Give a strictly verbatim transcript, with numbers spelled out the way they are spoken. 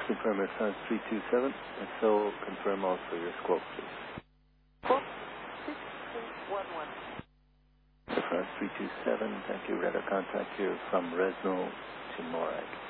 confirm Air France three two seven. If so, confirm also your squawk, please. Squawk six eight one one. Air France three two seven, thank you. Radar contact here from Resno to Morag.